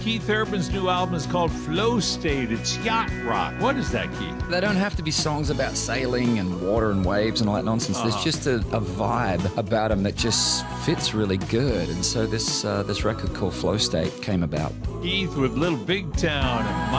Keith Urban's new album is called Flow State. It's yacht rock. What is that, Keith? They don't have to be songs about sailing and water and waves and all that nonsense. There's just a vibe about them that just fits really good. And so this record called Flow State came about. Keith with Little Big Town and